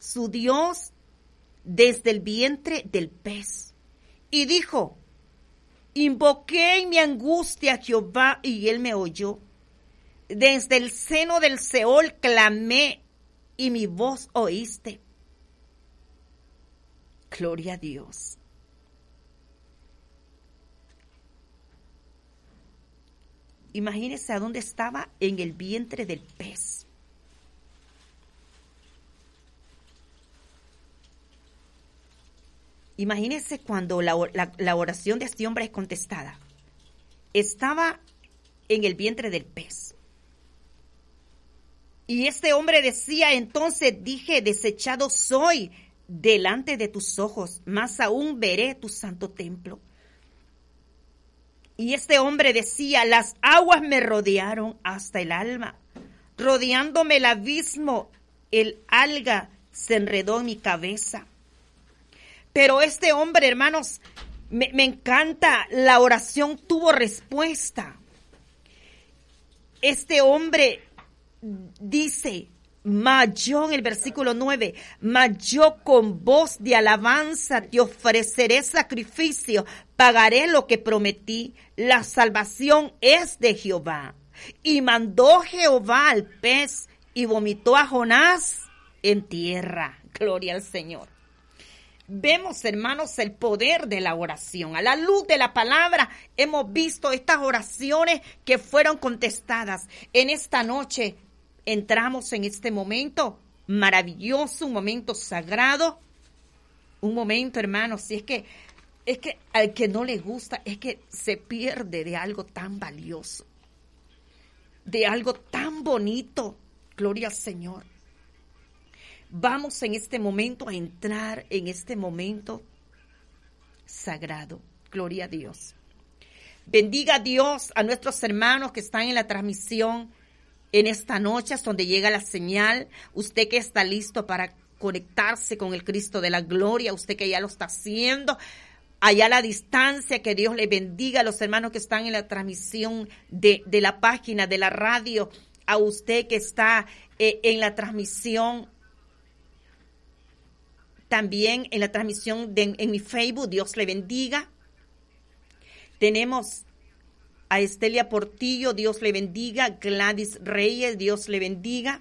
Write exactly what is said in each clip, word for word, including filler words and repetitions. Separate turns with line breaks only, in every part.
su Dios desde el vientre del pez. Y dijo, invoqué en mi angustia a Jehová y él me oyó. Desde el seno del Seol clamé y mi voz oíste. Gloria a Dios. Imagínese a dónde estaba, en el vientre del pez. Imagínese cuando la, la, la oración de este hombre es contestada. Estaba en el vientre del pez. Y este hombre decía, entonces dije, desechado soy delante de tus ojos, más aún veré tu santo templo. Y este hombre decía, las aguas me rodearon hasta el alma, rodeándome el abismo, el alga se enredó en mi cabeza. Pero este hombre, hermanos, me, me encanta, la oración tuvo respuesta. Este hombre dice, mas yo en el versículo nueve, mas yo con voz de alabanza te ofreceré sacrificio, pagaré lo que prometí, la salvación es de Jehová. Y mandó Jehová al pez y vomitó a Jonás en tierra. Gloria al Señor. Vemos, hermanos, el poder de la oración. A la luz de la palabra hemos visto estas oraciones que fueron contestadas. En esta noche entramos en este momento maravilloso, un momento sagrado, un momento, hermanos, si es que, es que al que no le gusta, es que se pierde de algo tan valioso, de algo tan bonito. Gloria al Señor. Vamos en este momento a entrar en este momento sagrado. Gloria a Dios. Bendiga a Dios a nuestros hermanos que están en la transmisión en esta noche, es donde llega la señal. Usted que está listo para conectarse con el Cristo de la gloria, usted que ya lo está haciendo, allá a la distancia, que Dios le bendiga a los hermanos que están en la transmisión de, de la página, de la radio, a usted que está eh, en la transmisión, también en la transmisión de, en mi Facebook, Dios le bendiga. Tenemos a Estelia Portillo, Dios le bendiga. Gladys Reyes, Dios le bendiga.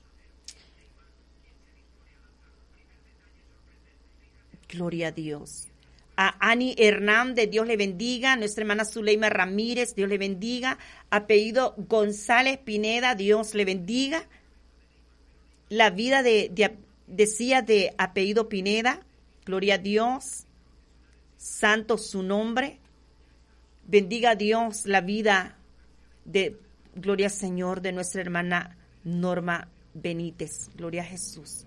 Gloria a Dios. A Ani Hernández, Dios le bendiga. Nuestra hermana Zuleima Ramírez, Dios le bendiga. Apellido González Pineda, Dios le bendiga. La vida de, de decía de apellido Pineda, gloria a Dios. Santo su nombre. Bendiga a Dios la vida de, gloria al Señor, de nuestra hermana Norma Benítez. Gloria a Jesús.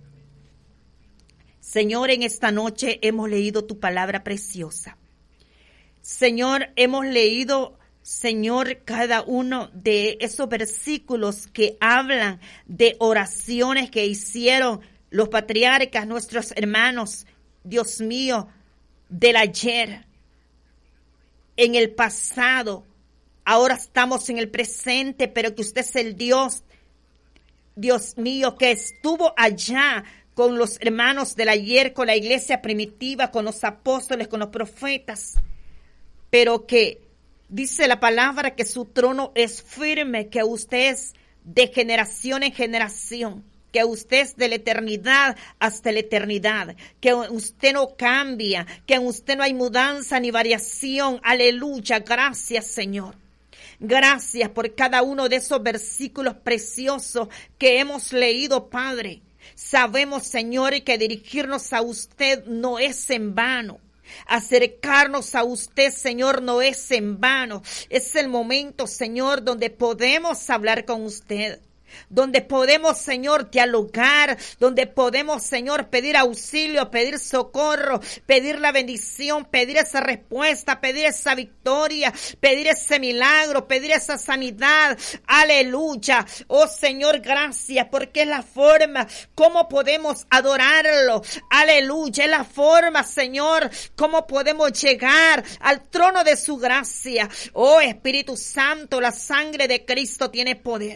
Señor, en esta noche hemos leído tu palabra preciosa. Señor, hemos leído, Señor, cada uno de esos versículos que hablan de oraciones que hicieron los patriarcas, nuestros hermanos, Dios mío, del ayer, en el pasado, ahora estamos en el presente, pero que usted es el Dios, Dios mío, que estuvo allá con los hermanos del ayer, con la iglesia primitiva, con los apóstoles, con los profetas, pero que dice la palabra que su trono es firme, que usted es de generación en generación, que usted es de la eternidad hasta la eternidad, que usted no cambia, que en usted no hay mudanza ni variación. Aleluya, gracias Señor. Gracias por cada uno de esos versículos preciosos que hemos leído, Padre. Sabemos, Señor, que dirigirnos a usted no es en vano. Acercarnos a usted, Señor, no es en vano. Es el momento, Señor, donde podemos hablar con usted. Donde podemos, Señor, dialogar, donde podemos, Señor, pedir auxilio, pedir socorro, pedir la bendición, pedir esa respuesta, pedir esa victoria, pedir ese milagro, pedir esa sanidad. Aleluya. Oh Señor, gracias, porque es la forma como podemos adorarlo. Aleluya, es la forma, Señor, como podemos llegar al trono de su gracia. Oh Espíritu Santo, la sangre de Cristo tiene poder.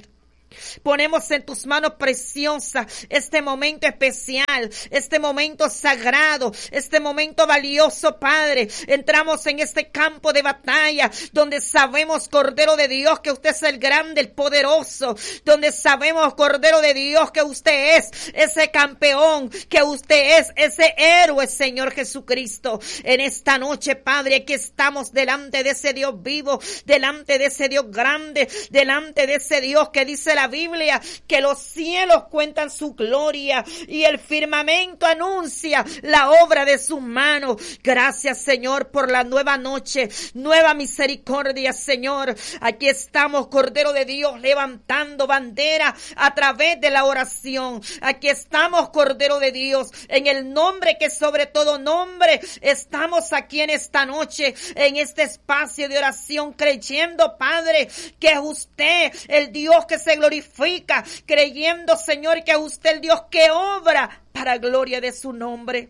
Ponemos en tus manos preciosas este momento especial, este momento sagrado, este momento valioso, Padre. Entramos en este campo de batalla donde sabemos, Cordero de Dios, que usted es el grande, el poderoso, donde sabemos, Cordero de Dios, que usted es ese campeón, que usted es ese héroe, Señor Jesucristo. En esta noche, Padre, aquí estamos delante de ese Dios vivo, delante de ese Dios grande, delante de ese Dios que dice la Biblia que los cielos cuentan su gloria y el firmamento anuncia la obra de sus manos. Gracias, Señor, por la nueva noche, nueva misericordia, Señor. Aquí estamos, Cordero de Dios, levantando bandera a través de la oración. Aquí estamos, Cordero de Dios, en el nombre que sobre todo nombre. Estamos aquí en esta noche, en este espacio de oración, creyendo, Padre, que es usted el Dios que se glorifica, creyendo, Señor, que es usted el Dios que obra para gloria de su nombre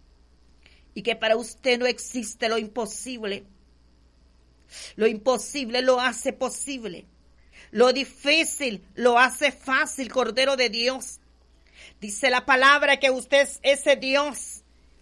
y que para usted no existe lo imposible. Lo imposible lo hace posible, lo difícil lo hace fácil, Cordero de Dios. Dice la palabra que usted es ese Dios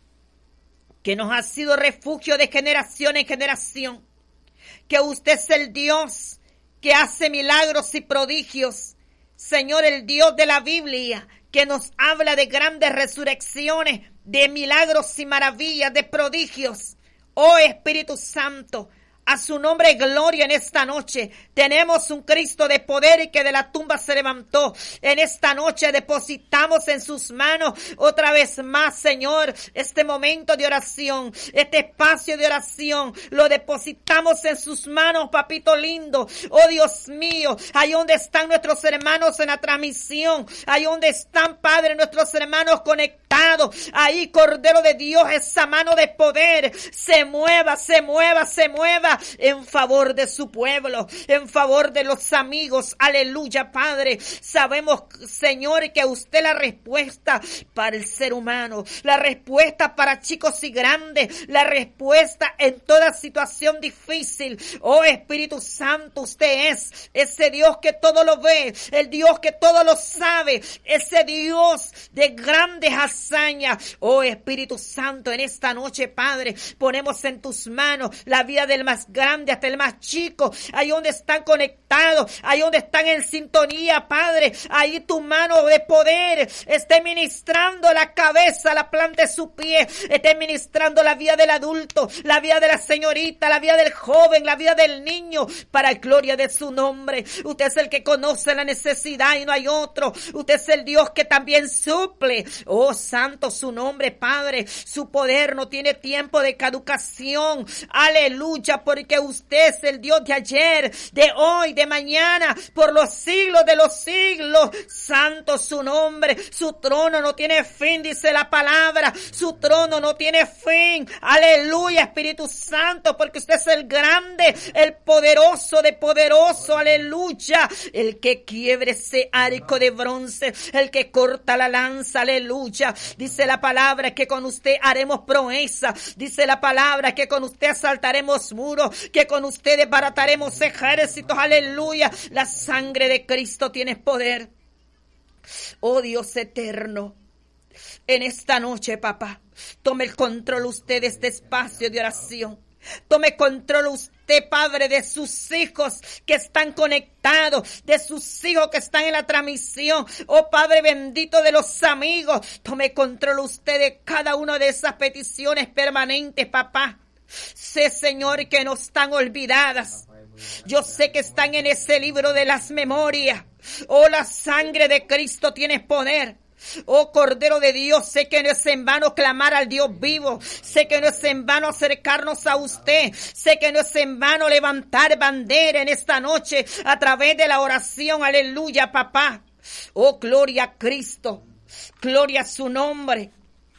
que nos ha sido refugio de generación en generación, que usted es el Dios que hace milagros y prodigios. Señor, el Dios de la Biblia, que nos habla de grandes resurrecciones, de milagros y maravillas, de prodigios. Oh Espíritu Santo, a su nombre gloria en esta noche. Tenemos un Cristo de poder y que de la tumba se levantó. En esta noche depositamos en sus manos otra vez más, Señor, este momento de oración, este espacio de oración. Lo depositamos en sus manos, papito lindo. Oh Dios mío, ahí donde están nuestros hermanos en la transmisión, ahí donde están, Padre, nuestros hermanos conectados. Ahí, Cordero de Dios, esa mano de poder se mueva, se mueva, se mueva en favor de su pueblo, en favor de los amigos. Aleluya, Padre. Sabemos, Señor, que usted la respuesta para el ser humano, la respuesta para chicos y grandes, la respuesta en toda situación difícil. Oh Espíritu Santo, usted es ese Dios que todo lo ve, el Dios que todo lo sabe, ese Dios de grandes hazañas. Oh Espíritu Santo, en esta noche, Padre, ponemos en tus manos la vida del más grande hasta el más chico, ahí donde están conectados, ahí donde están en sintonía, Padre, ahí tu mano de poder esté ministrando la cabeza, la planta de su pie, esté ministrando la vida del adulto, la vida de la señorita, la vida del joven, la vida del niño, para gloria de su nombre. Usted es el que conoce la necesidad y no hay otro. Usted es el Dios que también suple. Oh, santo su nombre, Padre. Su poder no tiene tiempo de caducación. Aleluya, porque usted es el Dios de ayer, de hoy, de mañana, por los siglos de los siglos. Santo su nombre. Su trono no tiene fin, dice la palabra. Su trono no tiene fin. Aleluya, Espíritu Santo, porque usted es el grande, el poderoso de poderoso. Aleluya. El que quiebre ese arco de bronce, el que corta la lanza. Aleluya. Dice la palabra que con usted haremos proeza. Dice la palabra que con usted asaltaremos muros, que con usted desbarataremos ejércitos. Aleluya. La sangre de Cristo tiene poder. Oh Dios eterno, en esta noche, papá, tome el control usted de este espacio de oración. Tome control usted, Padre, de sus hijos que están conectados, de sus hijos que están en la transmisión. Oh Padre bendito, de los amigos. Tome control usted de cada una de esas peticiones permanentes, papá. Sé, Señor, que no están olvidadas. Yo sé que están en ese libro de las memorias. Oh, la sangre de Cristo tiene poder. Oh Cordero de Dios, sé que no es en vano clamar al Dios vivo. Sé que no es en vano acercarnos a usted. Sé que no es en vano levantar bandera en esta noche a través de la oración. Aleluya, papá. Oh, gloria a Cristo. Gloria a su nombre.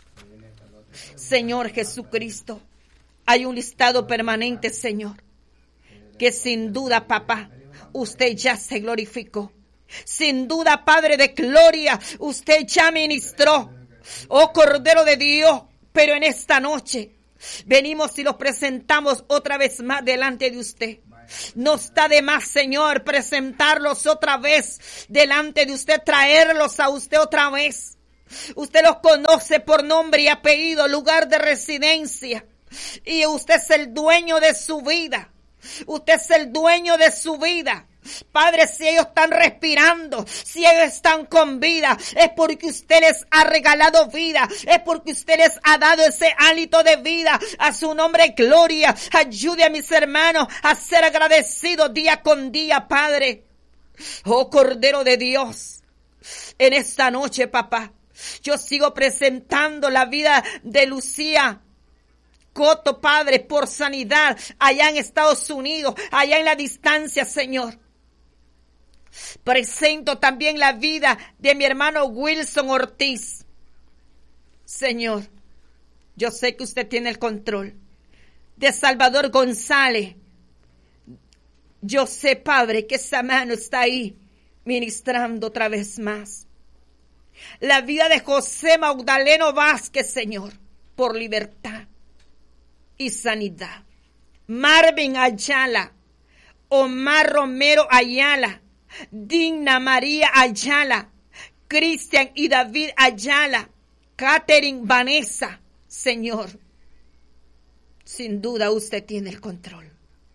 Señor Jesucristo, hay un listado permanente, Señor, que sin duda, papá, usted ya se glorificó. Sin duda, Padre de gloria, usted ya ministró. Oh Cordero de Dios, pero en esta noche venimos y los presentamos otra vez más delante de usted. No está de más, Señor, presentarlos otra vez delante de usted, traerlos a usted otra vez. Usted los conoce por nombre y apellido, lugar de residencia. Y usted es el dueño de su vida. Usted es el dueño de su vida. Padre, si ellos están respirando, si ellos están con vida, es porque usted les ha regalado vida, es porque usted les ha dado ese hálito de vida. A su nombre, gloria. Ayude a mis hermanos a ser agradecidos día con día, Padre. Oh, Cordero de Dios, en esta noche, papá, yo sigo presentando la vida de Lucía Coto, Padre, por sanidad, allá en Estados Unidos, allá en la distancia, Señor. Presento también la vida de mi hermano Wilson Ortiz. Señor, yo sé que usted tiene el control. De Salvador González. Yo sé, Padre, que esa mano está ahí ministrando otra vez más. La vida de José Magdaleno Vázquez, Señor, por libertad y sanidad. Marvin Ayala, Omar Romero Ayala, Digna María Ayala, Cristian y David Ayala, Catherine Vanessa. Señor, sin duda usted tiene el control.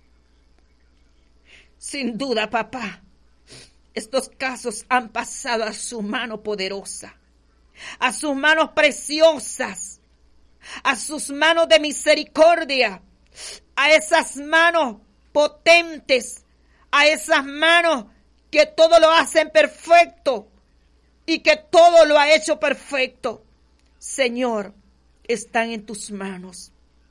Sin duda, papá, estos casos han pasado a su mano poderosa, a sus manos preciosas, a sus manos de misericordia, a esas manos potentes, a esas manos que todo lo hacen perfecto y que todo lo ha hecho perfecto. Señor, están en tus manos.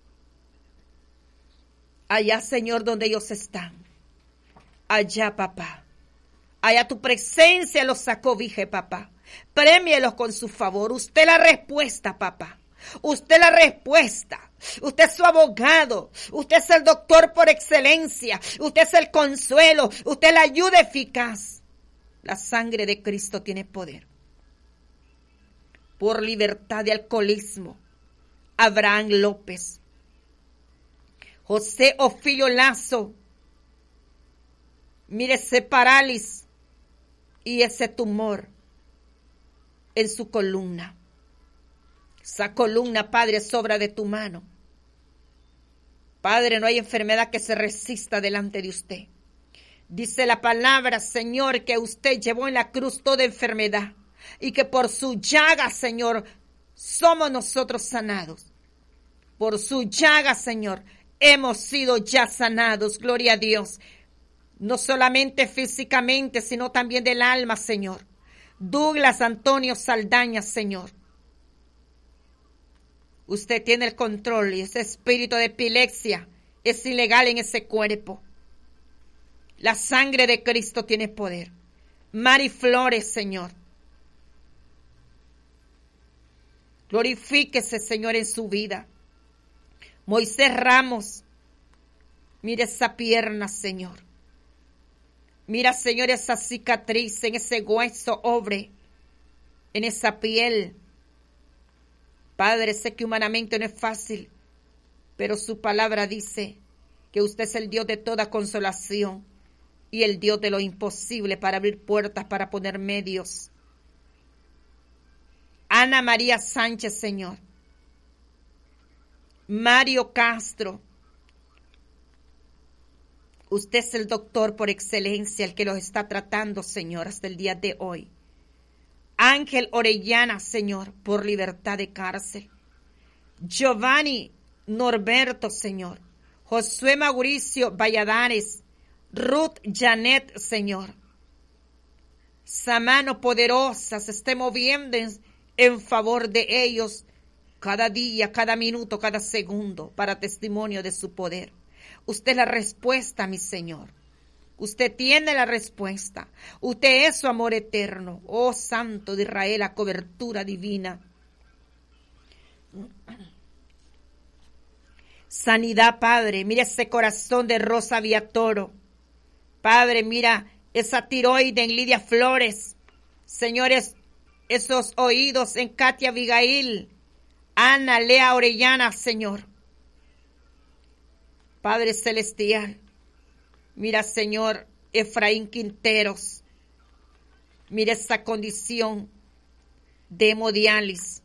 Allá, Señor, donde ellos están. Allá, papá. Allá tu presencia los acobije, papá. Prémielos con su favor. Usted la respuesta, papá. Usted la respuesta. Usted es su abogado. Usted es el doctor por excelencia. Usted es el consuelo. Usted es la ayuda eficaz. La sangre de Cristo tiene poder. Por libertad de alcoholismo, Abraham López, José Ofilio Lazo. Mire ese parálisis y ese tumor en su columna. Esa columna, Padre, es obra de tu mano. Padre, no hay enfermedad que se resista delante de usted. Dice la palabra, Señor, que usted llevó en la cruz toda enfermedad y que por su llaga, Señor, somos nosotros sanados. Por su llaga, Señor, hemos sido ya sanados. Gloria a Dios. No solamente físicamente, sino también del alma, Señor. Douglas Antonio Saldaña, Señor. Usted tiene el control y ese espíritu de epilepsia es ilegal en ese cuerpo. La sangre de Cristo tiene poder. Mari Flores, Señor. Glorifíquese, Señor, en su vida. Moisés Ramos. Mire esa pierna, Señor. Mira, Señor, esa cicatriz en ese hueso obre, en esa piel. Padre, sé que humanamente no es fácil, pero su palabra dice que usted es el Dios de toda consolación y el Dios de lo imposible para abrir puertas, para poner medios. Ana María Sánchez, Señor. Mario Castro. Usted es el doctor por excelencia, el que los está tratando, Señor, hasta el día de hoy. Ángel Orellana, Señor, por libertad de cárcel. Giovanni Norberto, Señor. Josué Mauricio Valladares. Ruth Janet, Señor. Esa mano poderosa se esté moviendo en, en favor de ellos cada día, cada minuto, cada segundo, para testimonio de su poder. Usted es la respuesta, mi Señor. Usted tiene la respuesta. Usted es su amor eterno. Oh, Santo de Israel, la cobertura divina. Sanidad, Padre. Mira ese corazón de Rosa Villatoro. Padre, mira esa tiroide en Lidia Flores. Señores, esos oídos en Katia Abigail. Ana Lea Orellana, Señor. Padre Celestial, mira, Señor, Efraín Quinteros, mira esa condición de hemodiálisis.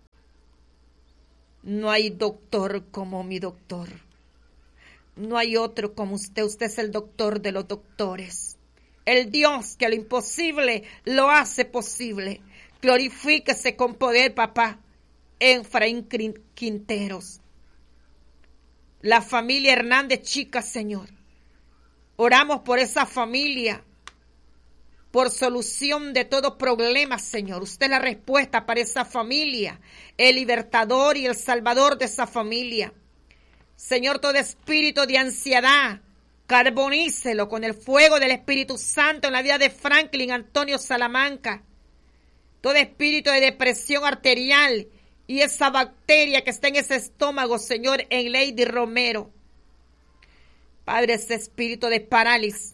No hay doctor como mi doctor. No hay otro como usted. Usted es el doctor de los doctores. El Dios que lo imposible lo hace posible. Glorifíquese con poder, papá, en Efraín Quinteros. La familia Hernández Chica, Señor. Oramos por esa familia, por solución de todo problema, Señor. Usted es la respuesta para esa familia, el libertador y el salvador de esa familia. Señor, todo espíritu de ansiedad, carbonícelo con el fuego del Espíritu Santo en la vida de Franklin Antonio Salamanca. Todo espíritu de depresión arterial y esa bacteria que está en ese estómago, Señor, en Lady Romero. Padre, ese espíritu de parálisis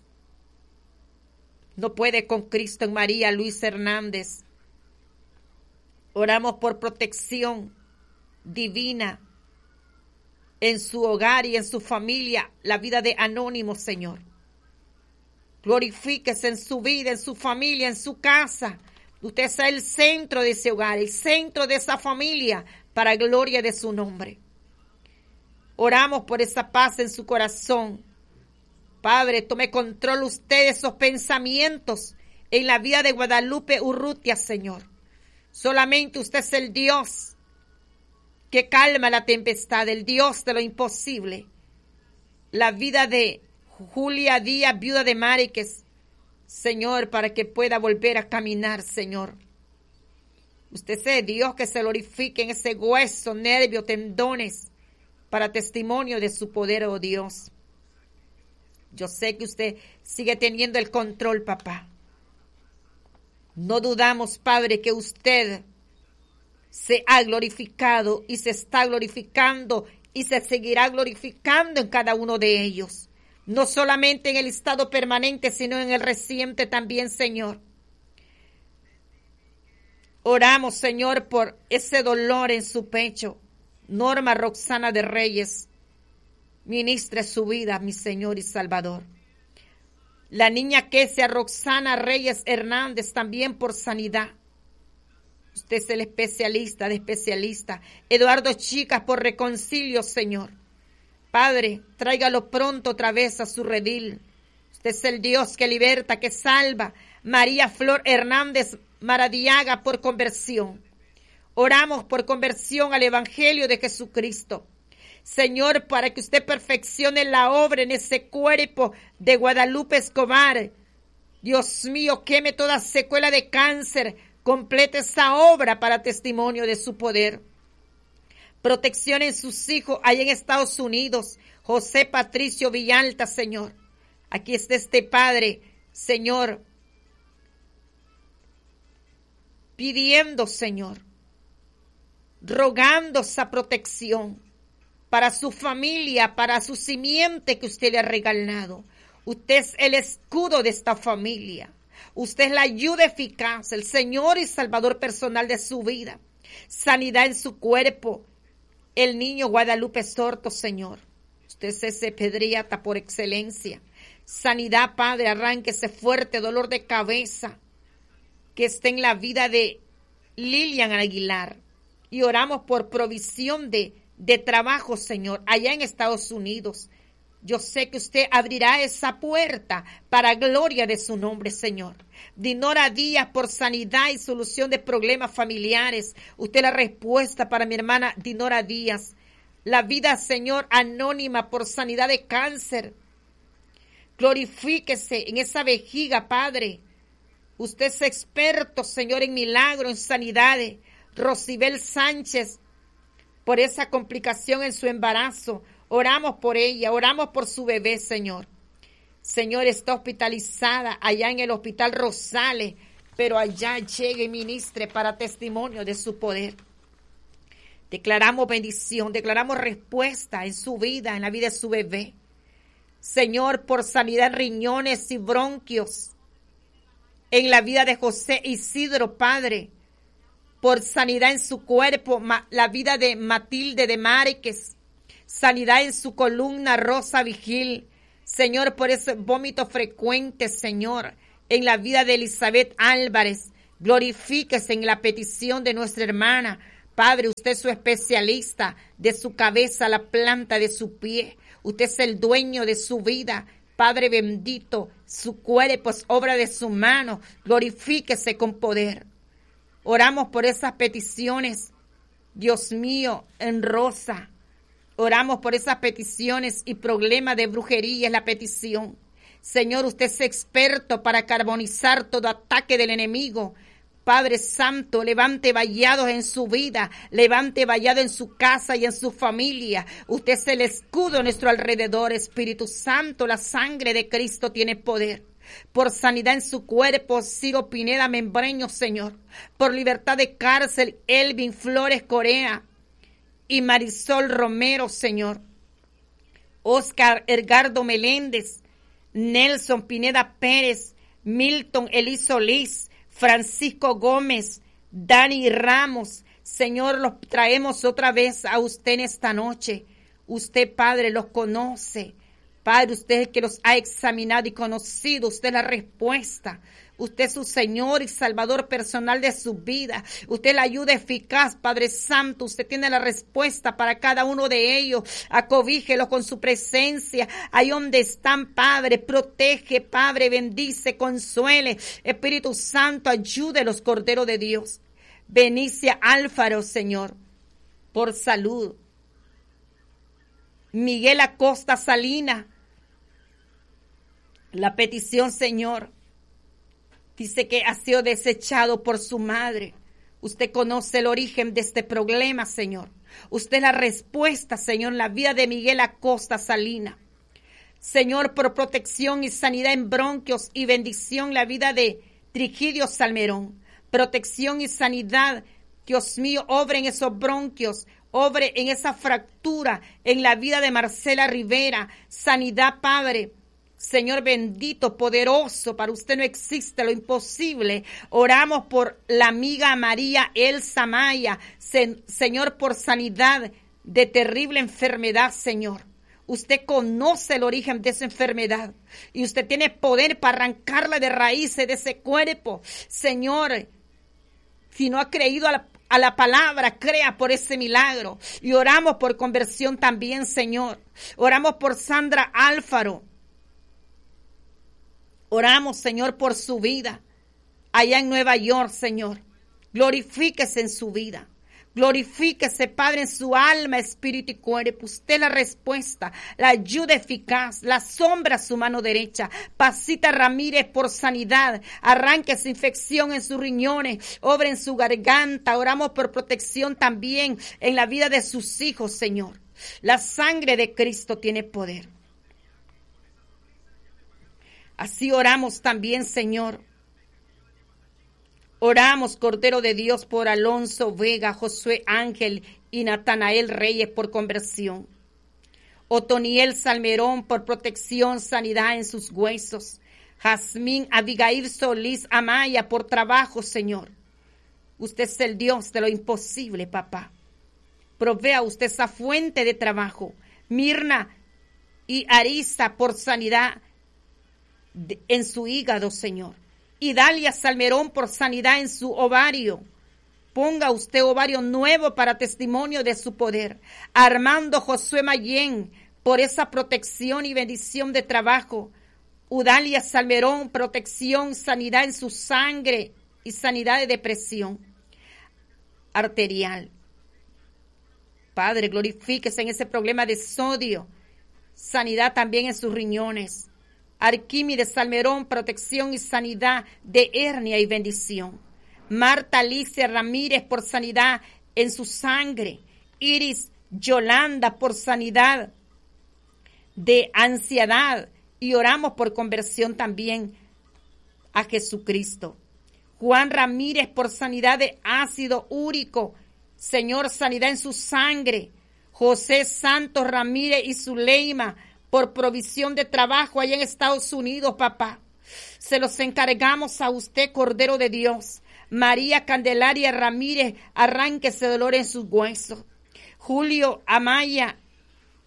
no puede con Cristo en María Luis Hernández. Oramos por protección divina en su hogar y en su familia, la vida de Anónimo, Señor. Glorifíquese en su vida, en su familia, en su casa. Usted sea el centro de ese hogar, el centro de esa familia, para gloria de su nombre. Oramos por esa paz en su corazón. Padre, tome control usted de esos pensamientos en la vida de Guadalupe Urrutia, Señor. Solamente usted es el Dios que calma la tempestad, el Dios de lo imposible. La vida de Julia Díaz, viuda de Máriquez, Señor, para que pueda volver a caminar, Señor. Usted es el Dios que se glorifique en ese hueso, nervio, tendones, para testimonio de su poder, oh Dios. Yo sé que usted sigue teniendo el control, papá. No dudamos, Padre, que usted se ha glorificado y se está glorificando y se seguirá glorificando en cada uno de ellos. No solamente en el estado permanente, sino en el reciente también, Señor. Oramos, Señor, por ese dolor en su pecho. Norma Roxana de Reyes, ministre su vida, mi Señor y Salvador. La niña Kesia Roxana Reyes Hernández, también por sanidad. Usted es el especialista de especialistas. Eduardo Chicas, por reconcilio, Señor. Padre, tráigalo pronto otra vez a su redil. Usted es el Dios que liberta, que salva. María Flor Hernández Maradiaga, por conversión. Oramos por conversión al Evangelio de Jesucristo. Señor, para que usted perfeccione la obra en ese cuerpo de Guadalupe Escobar. Dios mío, queme toda secuela de cáncer. Complete esa obra para testimonio de su poder. Protección en sus hijos allá en Estados Unidos. José Patricio Villalta, Señor. Aquí está este Padre, Señor, pidiendo, Señor, rogando esa protección para su familia, para su simiente que usted le ha regalado. Usted es el escudo de esta familia. Usted es la ayuda eficaz, el Señor y Salvador personal de su vida. Sanidad en su cuerpo. El niño Guadalupe Sorto, Señor. Usted es ese pediatra por excelencia. Sanidad, Padre, arranque ese fuerte dolor de cabeza que esté en la vida de Lilian Aguilar. Y oramos por provisión de, de trabajo, Señor, allá en Estados Unidos. Yo sé que usted abrirá esa puerta para gloria de su nombre, Señor. Dinora Díaz, por sanidad y solución de problemas familiares. Usted la respuesta para mi hermana Dinora Díaz. La vida, Señor, Anónima, por sanidad de cáncer. Glorifíquese en esa vejiga, Padre. Usted es experto, Señor, en milagros, en sanidades. Rosibel Sánchez, por esa complicación en su embarazo. Oramos por ella, oramos por su bebé, Señor. Señor, está hospitalizada allá en el Hospital Rosales, pero allá llegue y ministre para testimonio de su poder. Declaramos bendición, declaramos respuesta en su vida, en la vida de su bebé. Señor, por sanidad en riñones y bronquios, en la vida de José Isidro, Padre, por sanidad en su cuerpo, la vida de Matilde de Márquez. sanidad en su columna, Rosa Vigil. Señor, por ese vómito frecuente, Señor, en la vida de Elizabeth Álvarez. Glorifíquese en la petición de nuestra hermana. Padre, usted es su especialista, de su cabeza a la planta de su pie. Usted es el dueño de su vida. Padre bendito, su cuerpo es obra de su mano. Glorifíquese con poder. Oramos por esas peticiones, Dios mío, en Rosa. Oramos por esas peticiones y problemas de brujería es la petición. Señor, usted es experto para carbonizar todo ataque del enemigo. Padre Santo, levante vallados en su vida, levante vallado en su casa y en su familia. Usted es el escudo a nuestro alrededor, Espíritu Santo. La sangre de Cristo tiene poder. Por sanidad en su cuerpo, Ciro Pineda Membreño, Señor. Por libertad de cárcel, Elvin Flores Corea y Marisol Romero, Señor. Oscar Edgardo Meléndez, Nelson Pineda Pérez, Milton Eliso Liz, Francisco Gómez, Dani Ramos. Señor, los traemos otra vez a usted en esta noche. Usted, Padre, los conoce. Padre, usted es el que los ha examinado y conocido. Usted es la respuesta. Usted es su Señor y Salvador personal de su vida. Usted es la ayuda eficaz, Padre Santo. Usted tiene la respuesta para cada uno de ellos. Acobíjelos con su presencia. Ahí donde están, Padre, protege, Padre, bendice, consuele. Espíritu Santo, ayúdelos, Cordero de Dios. Benicia Álvaro, Señor, por salud. Miguel Acosta Salina, la petición, Señor, dice que ha sido desechado por su madre. Usted conoce el origen de este problema, Señor. Usted es la respuesta, Señor, en la vida de Miguel Acosta Salina. Señor, por protección y sanidad en bronquios y bendición la vida de Trigidio Salmerón. Protección y sanidad, Dios mío, obre en esos bronquios, obre en esa fractura en la vida de Marcela Rivera. Sanidad, Padre. Señor bendito, poderoso, para usted no existe lo imposible. Oramos por la amiga María Elsa Maya, se, Señor, por sanidad de terrible enfermedad, Señor. Usted conoce el origen de esa enfermedad y usted tiene poder para arrancarla de raíces de ese cuerpo. Señor, si no ha creído a la, a la palabra, crea por ese milagro. Y oramos por conversión también, Señor. Oramos por Sandra Alfaro. Oramos, Señor, por su vida allá en Nueva York, Señor. Glorifíquese en su vida. Glorifíquese, Padre, en su alma, espíritu y cuerpo. Usted la respuesta, la ayuda eficaz, la sombra a su mano derecha. Pasita Ramírez por sanidad. Arranque esa infección en sus riñones, obra en su garganta. Oramos por protección también en la vida de sus hijos, Señor. La sangre de Cristo tiene poder. Así oramos también, Señor. Oramos, Cordero de Dios, por Alonso Vega, Josué Ángel y Natanael Reyes por conversión. Otoniel Salmerón por protección, sanidad en sus huesos. Jazmín Abigail Solís Amaya por trabajo, Señor. Usted es el Dios de lo imposible, papá. Provea usted esa fuente de trabajo. Mirna y Arisa por sanidad en su hígado, Señor. Y Dalia Salmerón por sanidad en su ovario. Ponga usted ovario nuevo para testimonio de su poder. Armando Josué Mayén por esa protección y bendición de trabajo. Udalia Salmerón, protección, sanidad en su sangre y sanidad de depresión arterial. Padre, glorifíquese en ese problema de sodio. Sanidad también en sus riñones. Arquímedes Salmerón, protección y sanidad de hernia y bendición. Marta Alicia Ramírez por sanidad en su sangre. Iris Yolanda por sanidad de ansiedad. Y oramos por conversión también a Jesucristo. Juan Ramírez por sanidad de ácido úrico. Señor, sanidad en su sangre. José Santos Ramírez y Zuleima por provisión de trabajo allá en Estados Unidos, papá. Se los encargamos a usted, Cordero de Dios. María Candelaria Ramírez, arránquese dolor en sus huesos. Julio Amaya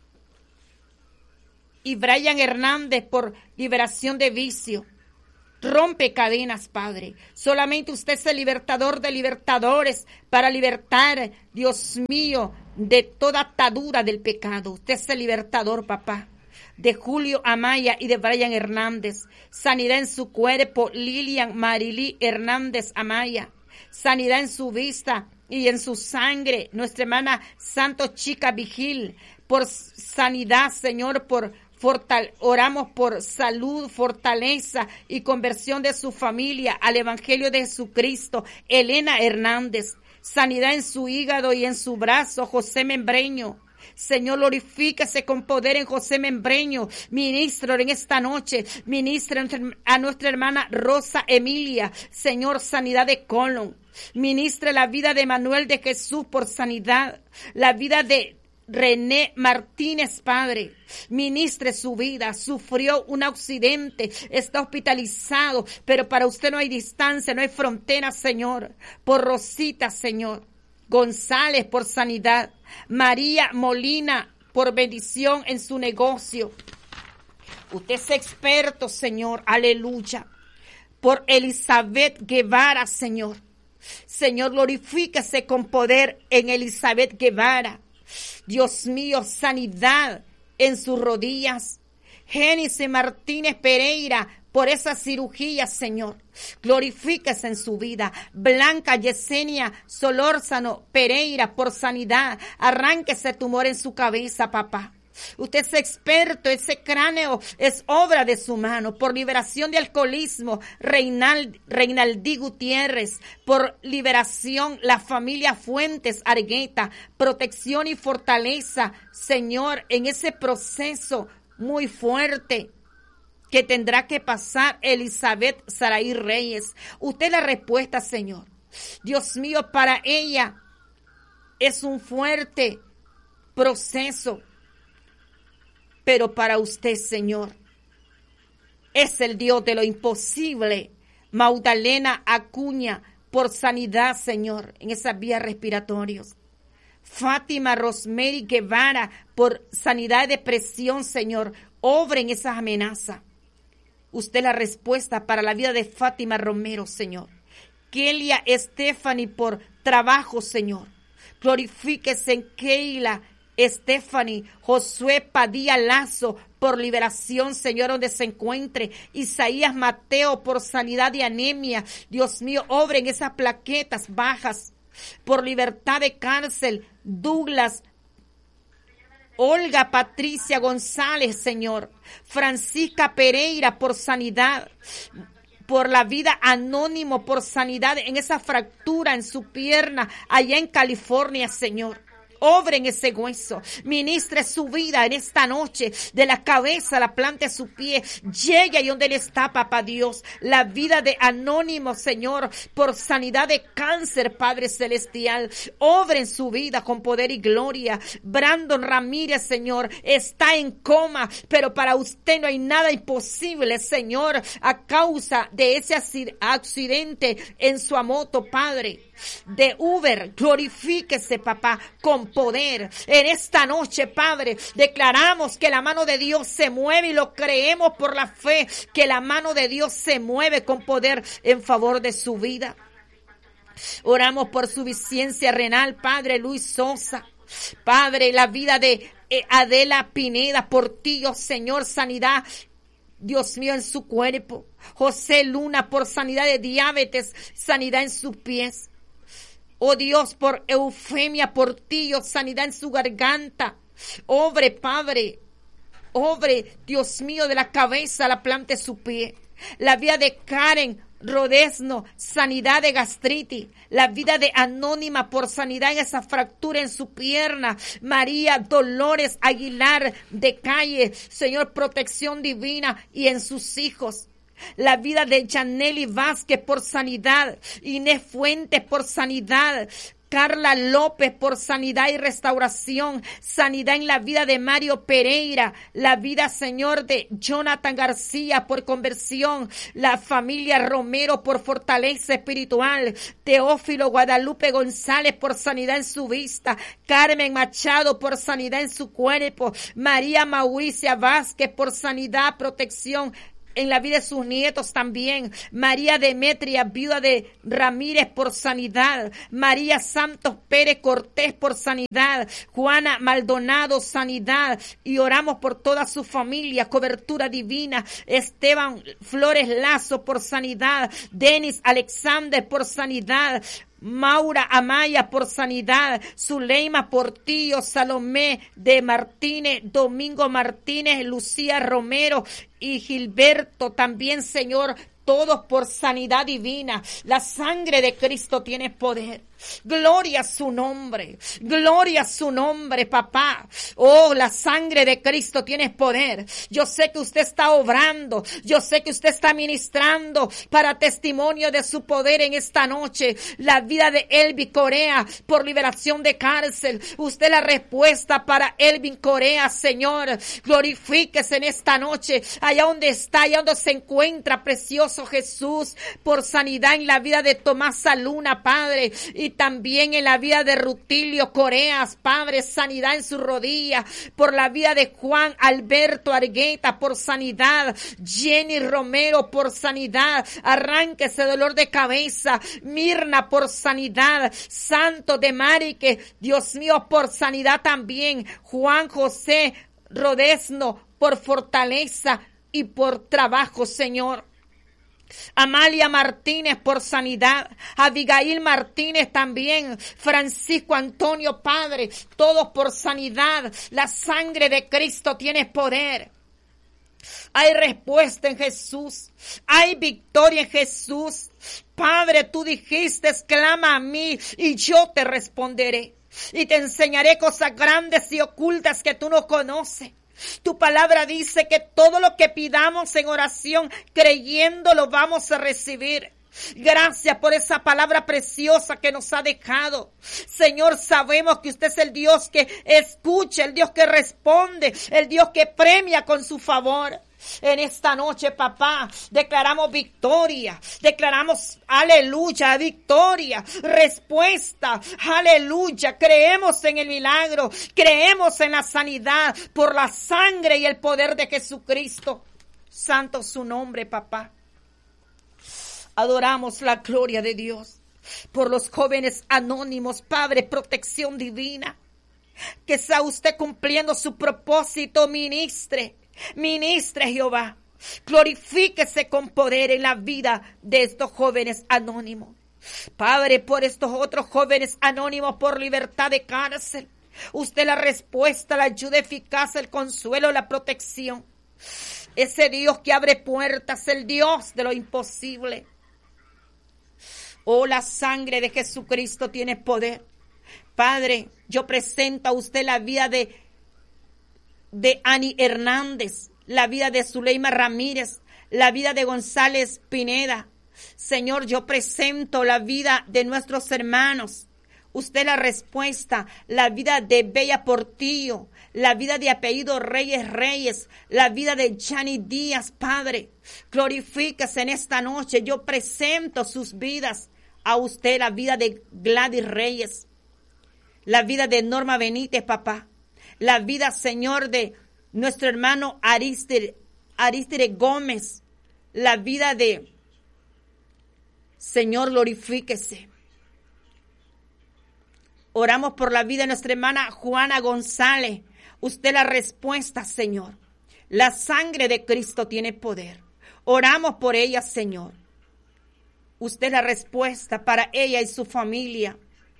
y Brian Hernández por liberación de vicio. Rompe cadenas, Padre. Solamente usted es el libertador de libertadores para libertar, Dios mío, de toda atadura del pecado. Usted es el libertador, papá. De Julio Amaya y de Brian Hernández. Sanidad en su cuerpo, Lilian Marilí Hernández Amaya. Sanidad en su vista y en su sangre. Nuestra hermana Santo Chica Vigil. Por sanidad, Señor, por Fortal, oramos por salud, fortaleza y conversión de su familia al Evangelio de Jesucristo. Elena Hernández, sanidad en su hígado y en su brazo. José Membreño, Señor, glorifícase con poder en José Membreño. Ministro en esta noche, ministra a nuestra hermana Rosa Emilia, Señor, sanidad de colon. Ministra la vida de Manuel de Jesús por sanidad, la vida de René Martínez, Padre, ministre su vida, sufrió un accidente, está hospitalizado, pero para usted no hay distancia, no hay frontera, Señor. Por Rosita, Señor. González, por sanidad. María Molina, por bendición en su negocio. Usted es experto, Señor, aleluya. Por Elizabeth Guevara, Señor. Señor, glorifíquese con poder en Elizabeth Guevara. Dios mío, sanidad en sus rodillas. Génesis Martínez Pereira, por esa cirugía, Señor. Glorifíquese en su vida. Blanca Yesenia Solórzano Pereira, por sanidad. Arránquese tumor en su cabeza, papá. Usted es experto, ese cráneo es obra de su mano. Por liberación de alcoholismo, Reinald, Reinaldi Gutiérrez. Por liberación, la familia Fuentes Argueta. Protección y fortaleza, Señor, en ese proceso muy fuerte que tendrá que pasar Elizabeth Saraí Reyes. Usted es la respuesta, Señor. Dios mío, para ella es un fuerte proceso. Pero para usted, Señor, es el Dios de lo imposible. Magdalena Acuña, por sanidad, Señor, en esas vías respiratorias. Fátima Rosemary Guevara, por sanidad de depresión, Señor, obre en esas amenazas. Usted es la respuesta para la vida de Fátima Romero, Señor. Kelia Stephanie, por trabajo, Señor. Glorifíquese en Keila Stephanie, Josué Padilla Lazo, por liberación, Señor, donde se encuentre. Isaías Mateo, por sanidad de anemia. Dios mío, obre en esas plaquetas bajas, por libertad de cárcel. Douglas, Olga Patricia González, Señor. Francisca Pereira, por sanidad. Por la vida anónimo, por sanidad en esa fractura en su pierna, allá en California, Señor. Obre en ese hueso, ministre su vida en esta noche, de la cabeza a la planta de su pie. Llegue ahí donde Él está, papá Dios. La vida de Anónimo, Señor, por sanidad de cáncer, Padre Celestial. Obre en su vida con poder y gloria. Brandon Ramírez, Señor, está en coma, pero para usted no hay nada imposible, Señor, a causa de ese accidente en su moto, Padre. De Uber, glorifíquese, papá, con poder. En esta noche, Padre, declaramos que la mano de Dios se mueve y lo creemos por la fe, que la mano de Dios se mueve con poder en favor de su vida. Oramos por su suficiencia renal, Padre Luis Sosa. Padre, la vida de Adela Pineda, por ti, oh Señor, sanidad, Dios mío, en su cuerpo. José Luna, por sanidad de diabetes, sanidad en sus pies. Oh Dios, por Eufemia, por ti, oh sanidad en su garganta. Obre, Padre, obre, Dios mío, de la cabeza a la planta de su pie. La vida de Karen Rodesno, sanidad de gastritis. La vida de Anónima, por sanidad en esa fractura en su pierna. María Dolores Aguilar de Calle, Señor, protección divina y en sus hijos. La vida de Janely Vázquez, por sanidad. Inés Fuentes, por sanidad. Carla López por sanidad y restauración, sanidad en la vida de Mario Pereira, la vida, Señor, de Jonathan García por conversión, la familia Romero por fortaleza espiritual, Teófilo Guadalupe González por sanidad en su vista, Carmen Machado por sanidad en su cuerpo, María Mauricia Vázquez por sanidad, protección en la vida de sus nietos también. María Demetria, viuda de Ramírez, por sanidad. María Santos Pérez Cortés, por sanidad. Juana Maldonado, sanidad. Y oramos por toda su familia, cobertura divina. Esteban Flores Lazo, por sanidad. Denis Alexander, por sanidad. Maura Amaya por sanidad, Zuleima Portillo, Salomé de Martínez, Domingo Martínez, Lucía Romero y Gilberto también, Señor, todos por sanidad divina. La sangre de Cristo tiene poder. Gloria a su nombre, gloria a su nombre, papá. Oh, la sangre de Cristo tiene poder. Yo sé que usted está obrando, yo sé que usted está ministrando para testimonio de su poder en esta noche. La vida de Elvin Corea por liberación de cárcel. Usted la respuesta para Elvin Corea, Señor. Glorifíquese en esta noche, allá donde está, allá donde se encuentra, precioso Jesús, por sanidad en la vida de Tomasa Luna, Padre, y también en la vida de Rutilio Coreas, Padre, sanidad en su rodilla, por la vida de Juan Alberto Argueta, por sanidad, Jenny Romero, por sanidad, arranque ese dolor de cabeza, Mirna, por sanidad, Santo de Marique, Dios mío, por sanidad también, Juan José Rodesno, por fortaleza y por trabajo, Señor. Amalia Martínez por sanidad, Abigail Martínez también, Francisco Antonio, Padre, todos por sanidad. La sangre de Cristo tiene poder. Hay respuesta en Jesús, hay victoria en Jesús. Padre, tú dijiste, clama a mí y yo te responderé y te enseñaré cosas grandes y ocultas que tú no conoces. Tu palabra dice que todo lo que pidamos en oración, creyendo, lo vamos a recibir. Gracias por esa palabra preciosa que nos ha dejado. Señor, sabemos que usted es el Dios que escucha, el Dios que responde, el Dios que premia con su favor. En esta noche, papá, declaramos victoria, declaramos aleluya, victoria, respuesta, aleluya. Creemos en el milagro, creemos en la sanidad por la sangre y el poder de Jesucristo. Santo su nombre, papá. Adoramos la gloria de Dios por los jóvenes anónimos, Padre, protección divina. Que sea usted cumpliendo su propósito, ministre. Ministre Jehová, glorifíquese con poder en la vida de estos jóvenes anónimos. Padre, por estos otros jóvenes anónimos por libertad de cárcel, usted la respuesta, la ayuda eficaz, el consuelo, la protección. Ese Dios que abre puertas, el Dios de lo imposible. Oh, la sangre de Jesucristo tiene poder. Padre, yo presento a usted la vida de de Ani Hernández, la vida de Zuleima Ramírez, la vida de González Pineda. Señor, yo presento la vida de nuestros hermanos. Usted la respuesta, la vida de Bella Portillo, la vida de apellido Reyes Reyes, la vida de Jani Díaz, Padre. Glorifíquese en esta noche. Yo presento sus vidas a usted, la vida de Gladys Reyes, la vida de Norma Benítez, papá. La vida, Señor, de nuestro hermano Aristide, Aristide Gómez. La vida de, Señor, glorifíquese. Oramos por la vida de nuestra hermana Juana González. Usted la respuesta, Señor. La sangre de Cristo tiene poder. Oramos por ella, Señor. Usted la respuesta para ella y su familia.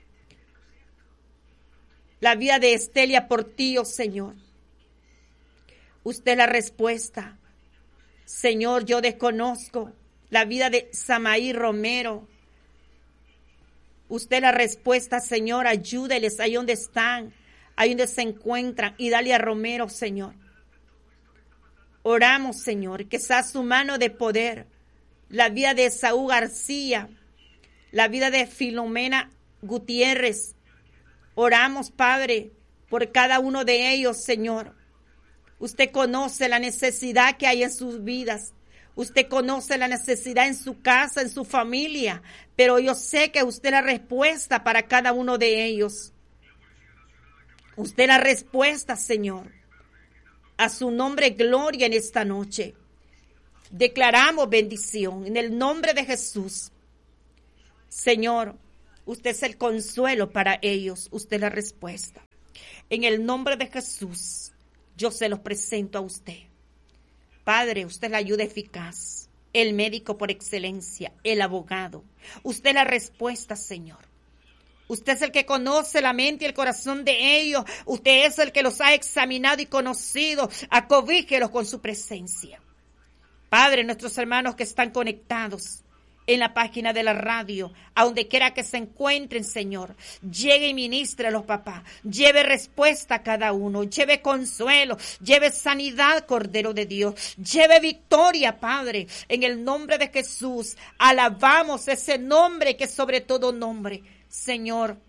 La vida de Estelia Portillo, Señor. Usted la respuesta. Señor, yo desconozco la vida de Samaí Romero. Usted la respuesta, Señor, ayúdeles ahí donde están, ahí donde se encuentran. Y Dalia Romero, Señor. Oramos, Señor, que sea su mano de poder. La vida de Saúl García, la vida de Filomena Gutiérrez. Oramos, Padre, por cada uno de ellos, Señor. Usted conoce la necesidad que hay en sus vidas. Usted conoce la necesidad en su casa, en su familia. Pero yo sé que usted es la respuesta para cada uno de ellos. Usted es la respuesta, Señor. A su nombre, gloria en esta noche. Declaramos bendición en el nombre de Jesús. Señor, usted es el consuelo para ellos. Usted es la respuesta. En el nombre de Jesús, yo se los presento a usted. Padre, usted es la ayuda eficaz, el médico por excelencia, el abogado. Usted es la respuesta, Señor. Usted es el que conoce la mente y el corazón de ellos. Usted es el que los ha examinado y conocido. Acobíjelos con su presencia. Padre, nuestros hermanos que están conectados en la página de la radio, a donde quiera que se encuentren, Señor, llegue y ministre a los papás, lleve respuesta a cada uno, lleve consuelo, lleve sanidad, Cordero de Dios, lleve victoria, Padre, en el nombre de Jesús. Alabamos ese nombre que es sobre todo nombre. Señor,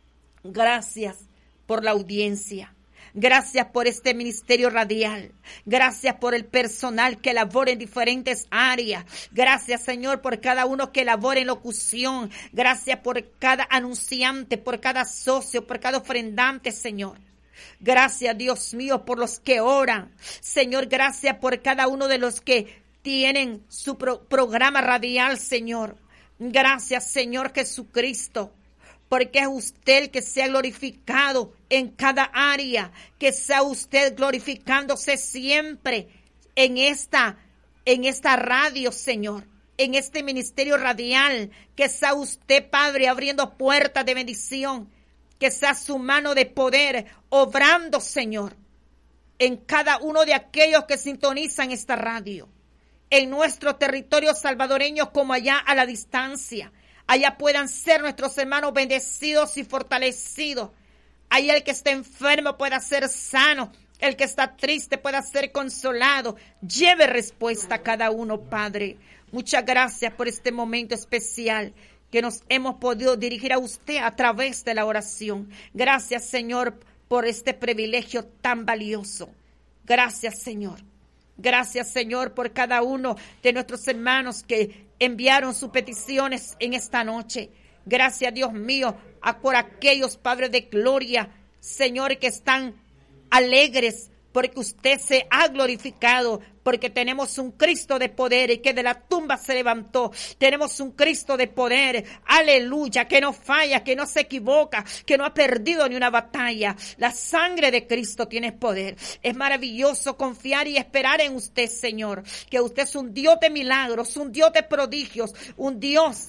gracias por la audiencia. Gracias por este ministerio radial. Gracias por el personal que labora en diferentes áreas. Gracias, Señor, por cada uno que labora en locución. Gracias por cada anunciante, por cada socio, por cada ofrendante, Señor. Gracias, Dios mío, por los que oran. Señor, gracias por cada uno de los que tienen su pro- programa radial, Señor. Gracias, Señor Jesucristo. Porque es usted el que sea glorificado en cada área, que sea usted glorificándose siempre en esta, en esta radio, Señor, en este ministerio radial, que sea usted, Padre, abriendo puertas de bendición, que sea su mano de poder, obrando, Señor, en cada uno de aquellos que sintonizan esta radio, en nuestro territorio salvadoreño como allá a la distancia. Allá puedan ser nuestros hermanos bendecidos y fortalecidos. Allá el que está enfermo pueda ser sano. El que está triste pueda ser consolado. Lleve respuesta a cada uno, Padre. Muchas gracias por este momento especial que nos hemos podido dirigir a usted a través de la oración. Gracias, Señor, por este privilegio tan valioso. Gracias, Señor. Gracias, Señor, por cada uno de nuestros hermanos que enviaron sus peticiones en esta noche. Gracias, Dios mío, a por aquellos padres de gloria, Señor, que están alegres porque usted se ha glorificado, porque tenemos un Cristo de poder y que de la tumba se levantó. Tenemos un Cristo de poder, aleluya, que no falla, que no se equivoca, que no ha perdido ni una batalla. La sangre de Cristo tiene poder. Es maravilloso confiar y esperar en usted, Señor, que usted es un Dios de milagros, un Dios de prodigios, un Dios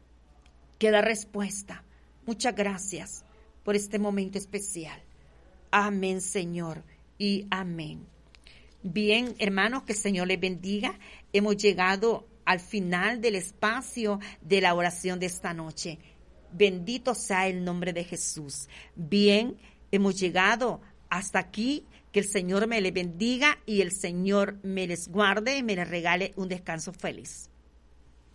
que da respuesta. Muchas gracias por este momento especial. Amén, Señor, y amén. Bien, hermanos, que el Señor les bendiga. Hemos llegado al final del espacio de la oración de esta noche. Bendito sea el nombre de Jesús. Bien, hemos llegado hasta aquí. Que el Señor me les bendiga y el Señor me les guarde y me les regale un descanso feliz.